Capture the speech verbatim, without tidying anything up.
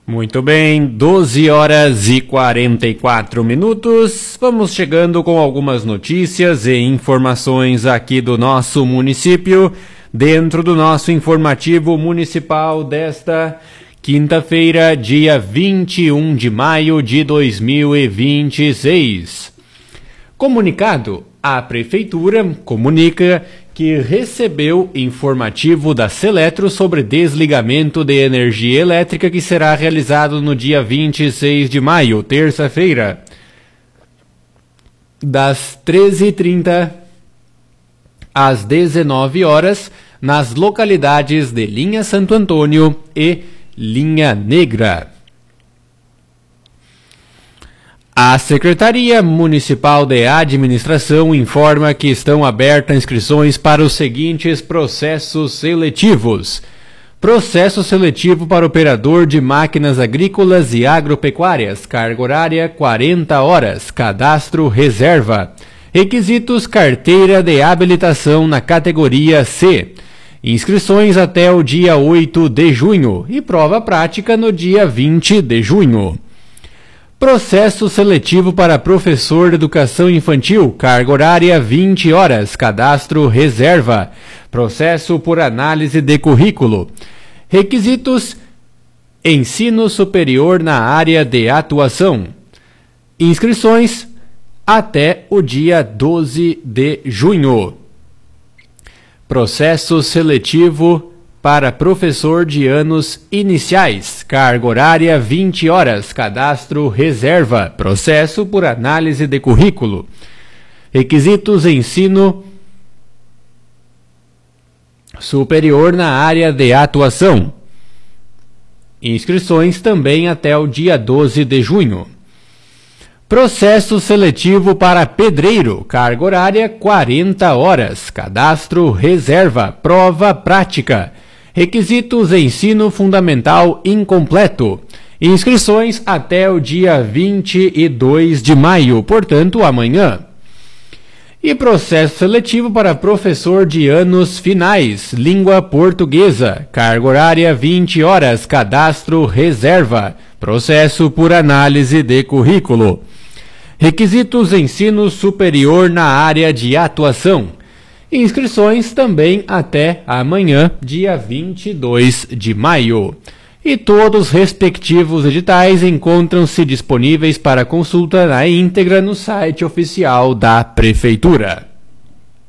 Muito bem, doze horas e quarenta e quatro minutos. Vamos chegando com algumas notícias e informações aqui do nosso município, dentro do nosso informativo municipal desta quinta-feira, dia vinte e um de maio de dois mil e vinte e seis. Comunicado, a Prefeitura comunica que recebeu informativo da Seletro sobre desligamento de energia elétrica que será realizado no dia vinte e seis de maio, terça-feira, das treze e trinta às dezenove horas, nas localidades de Linha Santo Antônio e Linha Negra. A Secretaria Municipal de Administração informa que estão abertas inscrições para os seguintes processos seletivos. Processo seletivo para operador de máquinas agrícolas e agropecuárias, carga horária quarenta horas, cadastro reserva. Requisitos: carteira de habilitação na categoria C. Inscrições até o dia oito de junho e prova prática no dia vinte de junho. Processo seletivo para professor de educação infantil, carga horária vinte horas, cadastro reserva. Processo por análise de currículo. Requisitos: ensino superior na área de atuação. Inscrições até o dia doze de junho. Processo seletivo para professor de anos iniciais, carga horária vinte horas, cadastro reserva, processo por análise de currículo. Requisitos: ensino superior na área de atuação. Inscrições também até o dia doze de junho. Processo seletivo para pedreiro, carga horária quarenta horas, cadastro reserva, prova prática. Requisitos: ensino fundamental incompleto. Inscrições até o dia vinte e dois de maio, portanto amanhã. E processo seletivo para professor de anos finais, língua portuguesa, carga horária vinte horas, cadastro reserva, processo por análise de currículo. Requisitos: ensino superior na área de atuação. Inscrições também até amanhã, dia vinte e dois de maio. E todos os respectivos editais encontram-se disponíveis para consulta na íntegra no site oficial da Prefeitura.